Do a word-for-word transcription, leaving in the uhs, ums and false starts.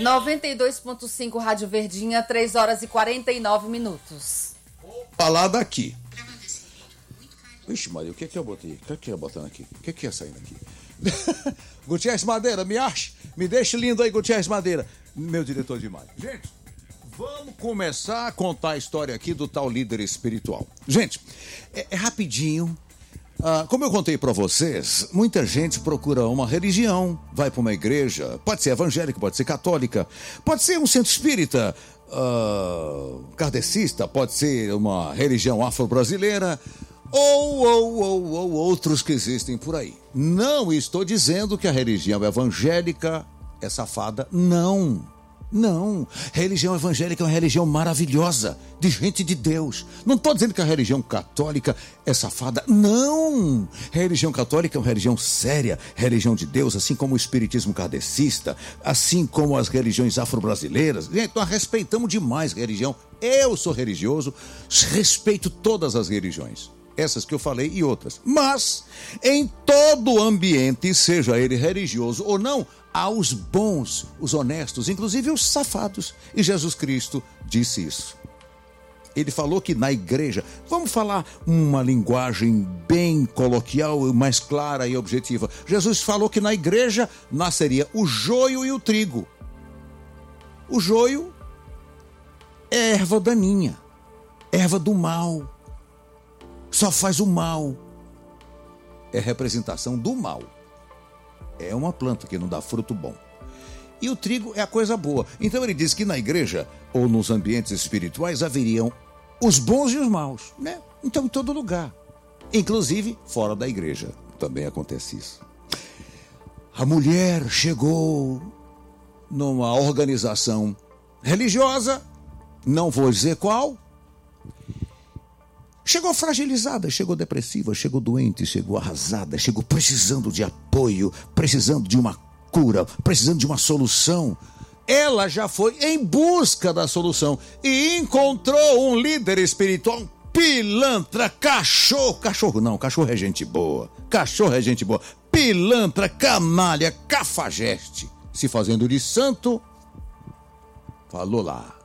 noventa e dois ponto cinco Rádio Verdinha, três horas e quarenta e nove minutos. Falar daqui. Ixi, Maria, o que é que eu botei? O que é que eu botando aqui? O que é que é saindo aqui? Gutierrez Madeira, me ache, me deixe lindo aí, Gutierrez Madeira, meu diretor de imagem. Gente, vamos começar a contar a história aqui do tal líder espiritual. Gente, é, é rapidinho. Ah, como eu contei pra vocês, muita gente procura uma religião, vai pra uma igreja, pode ser evangélica, pode ser católica, pode ser um centro espírita, uh, kardecista, pode ser uma religião afro-brasileira, ou, ou, ou, ou outros que existem por aí. Não estou dizendo que a religião evangélica é safada, não. Não, religião evangélica é uma religião maravilhosa, de gente de Deus. Não estou dizendo que a religião católica é safada, não. Religião católica é uma religião séria, religião de Deus, assim como o espiritismo kardecista, assim como as religiões afro-brasileiras. Gente, nós respeitamos demais a religião. Eu sou religioso, respeito todas as religiões. Essas que eu falei e outras. Mas, em todo ambiente, seja ele religioso ou não, há os bons, os honestos, inclusive os safados. E Jesus Cristo disse isso. Ele falou que na igreja, vamos falar uma linguagem bem coloquial, mais clara e objetiva. Jesus falou que na igreja nasceria o joio e o trigo. O joio é erva daninha, erva do mal. Só faz o mal. É representação do mal. É uma planta que não dá fruto bom. E o trigo é a coisa boa. Então ele diz que na igreja, ou nos ambientes espirituais, haveriam os bons e os maus, né? Então em todo lugar. Inclusive fora da igreja. Também acontece isso. A mulher chegou numa organização religiosa, não vou dizer qual. Chegou fragilizada, chegou depressiva, chegou doente, chegou arrasada, chegou precisando de apoio, precisando de uma cura, precisando de uma solução. Ela já foi em busca da solução e encontrou um líder espiritual, um pilantra, cachorro, cachorro não, cachorro é gente boa, cachorro é gente boa, pilantra, canalha, cafajeste, se fazendo de santo, falou lá.